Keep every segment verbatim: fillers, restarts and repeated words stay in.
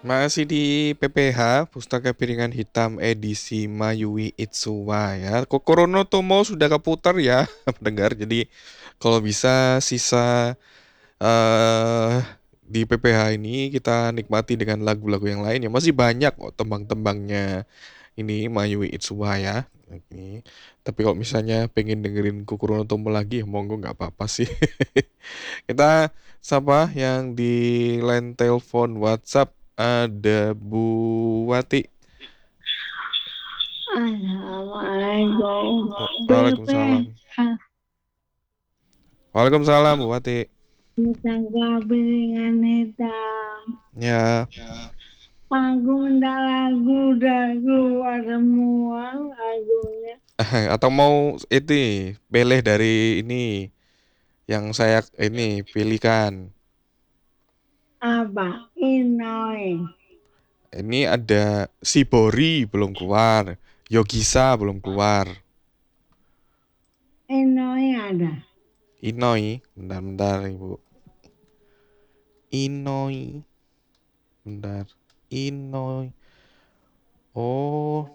Masih di P P H, Pustaka Piringan Hitam edisi Mayui Itsuwa ya. Kokorono Tomo sudah keputar ya, pendengar. Jadi kalau bisa sisa eh di P P H ini kita nikmati dengan lagu-lagu yang lain ya. Masih banyak kok tembang-tembangnya ini Mayui Itsuwa ya. Ini. Tapi kalau misalnya pengen dengerin Kokorono Tomo lagi, ya monggo nggak apa-apa sih. Kita sapa yang di line telepon WhatsApp ada Bu Wati. Assalamualaikum. Wa- B P Waalaikumsalam. Waalaikumsalam Bu Wati. Pustaka Piringan Hitam. Ya, Aku minta lagu dagu ada semua lagunya. atau mau ini pilih dari ini yang saya ini pilihkan. Apa? Inoi. Ini ada Shibori belum keluar, Yogisa belum keluar, Inoi ada. Inoi, bentar-bentar Ibu. Inoi, bentar. Inoi. Oh,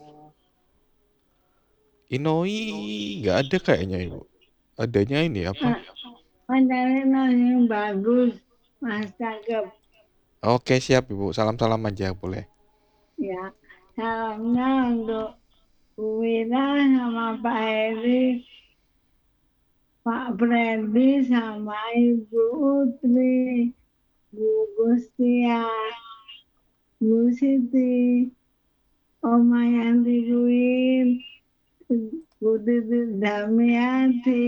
Inoi nggak ada kayaknya Ibu. Adanya ini apa? Padahal yang bagus. Mas cakep. Oke, siap Ibu. Salam-salam aja boleh. Ya. Salamnya untuk Bu Wira sama Pak Heri, Pak Freddy sama Ibu Utri, Bu Gustia, Bu Siti, Oma Yanti Queen, Bu Titi Damiati,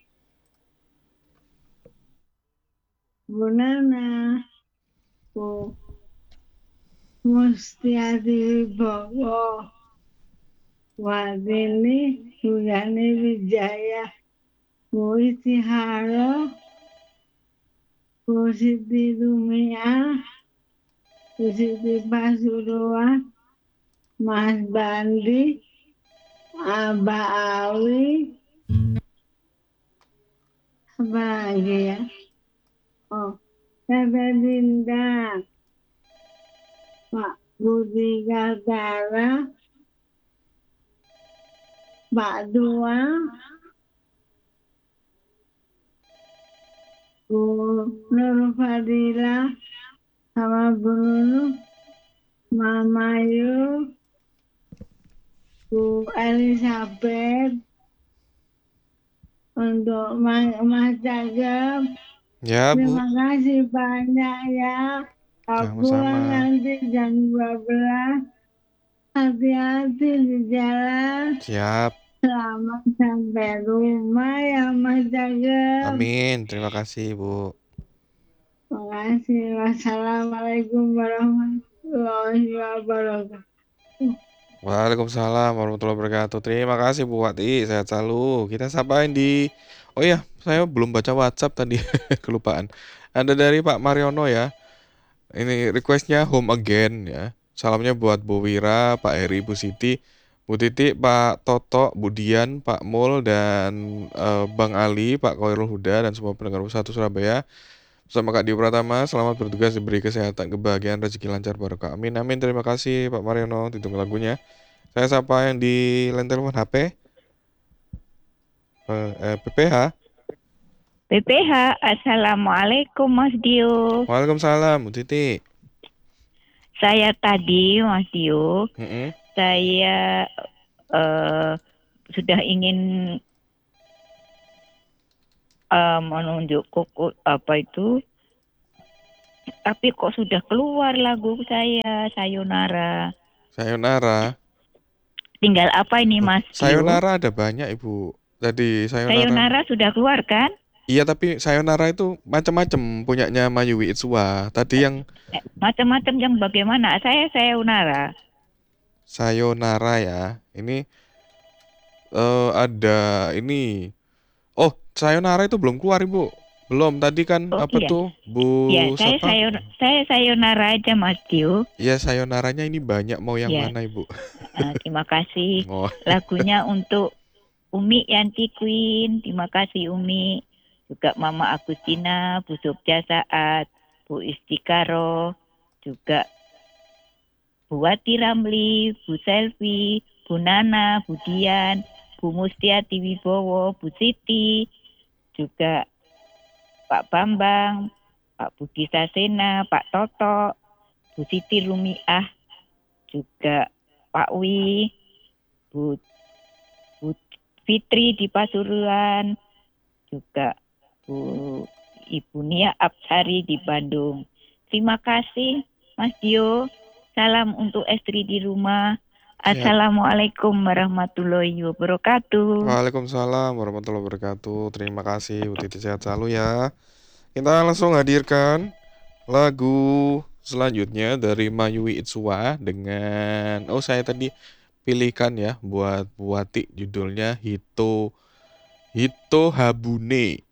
Bu Nana, Bu Mustiati Wibowo, Wadini, Bu Yani Wijaya, Bu Istiharo, Bu Siti Dumia, Bu Siti Pasuruan, Mas Bandi, Abah Awi, apa lagi ya? Oh, Tete Dinda, Pak Budi Kartara, Pak Dua, Bu Nur Fadila, sama Bu Nunu, Mama Yu, Bu Elizabeth, untuk Mas, Mas Cagep. Ya, Bu. Terima kasih banyak ya. Kalau pulang Sama-sama. nanti jam dua belas, hati-hati di jalan. Siap. Selamat sampai rumah ya Mas Cagep. Amin. Terima kasih, Bu. Terima kasih. Wassalamualaikum warahmatullahi wabarakatuh. Waalaikumsalam warahmatullahi wabarakatuh. Terima kasih Bu Wati. Sehat selalu. Kita sapain di. Oh iya, saya belum baca WhatsApp tadi. Kelupaan. Ada dari Pak Mariono ya. Ini requestnya Home Again ya. Salamnya buat Bu Wira, Pak Heri, Bu Siti, Bu Titi, Pak Toto, Bu Dian, Pak Mul, dan eh, Bang Ali, Pak Koirul Huda, dan semua pendengar satu Surabaya. Bersama Kak Dio Pratama, selamat bertugas, diberi kesehatan, kebahagiaan, rezeki lancar, barokah. Amin, amin. Terima kasih Pak Mariono, ditunggu lagunya. Saya sapa yang di line telepon H P, eh, eh, P P H. P P H, Assalamualaikum Mas Dio. Waalaikumsalam, Bu Titi. Saya tadi Mas Dio, Mm-mm. saya uh, sudah ingin uh, menunjuk kuku apa itu, tapi kok sudah keluar lagu saya, Sayonara. Sayonara. Tinggal apa ini Mas Oh, Dio? Sayonara ada banyak Ibu. Tadi Sayonara. Sayonara sudah keluar kan? Iya, tapi Sayonara itu macam-macam punyanya Mayui Itsuwa. Tadi yang Eh, macam-macam yang bagaimana? Saya Sayonara. Sayonara ya. Ini eh, ada ini. Oh, Sayonara itu belum keluar Ibu. Belum. Tadi kan Oh apa iya, tuh Bu ya saya siapa? sayon saya Sayonara aja Mas Dio. Iya, Sayonaranya ini banyak. Mau yang Ya, mana Ibu? uh, terima kasih. Oh, Lagunya untuk Umi Yanti Queen, terima kasih Umi. Juga Mama Agustina, Bu Jogja Saat, Bu Istikaro, juga Bu Wati Ramli, Bu Selvi, Bu Nana, Bu Dian, Bu Mustiati Wibowo, Bu Siti, juga Pak Bambang, Pak Budi Sasena, Pak Toto, Bu Siti Rumiah, juga Pak Wi, Bu, Bu Fitri di Pasuruan, juga Bu Ibu Nia Absari di Bandung. Terima kasih Mas Dio. Salam untuk istri di rumah. Siap. Assalamualaikum warahmatullahi wabarakatuh. Waalaikumsalam warahmatullahi wabarakatuh. Terima kasih, Bu Titi, sehat selalu ya. Kita langsung hadirkan lagu selanjutnya dari Mayui Itsuwa dengan, oh saya tadi pilihkan ya buat Bu Wati, judulnya Hito Hito Habune.